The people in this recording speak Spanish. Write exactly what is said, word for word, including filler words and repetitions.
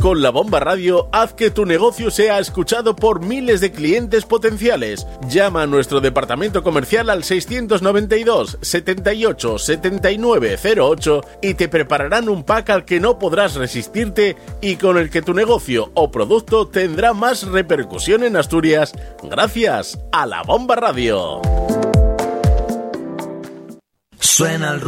Con La Bomba Radio, haz que tu negocio sea escuchado por miles de clientes potenciales. Llama a nuestro departamento comercial al seiscientos noventa y dos, setenta y ocho, setenta y nueve cero ocho y te prepararán un pack al que no podrás resistirte y con el que tu negocio o producto tendrá más repercusión en Asturias gracias a La Bomba Radio. Suena el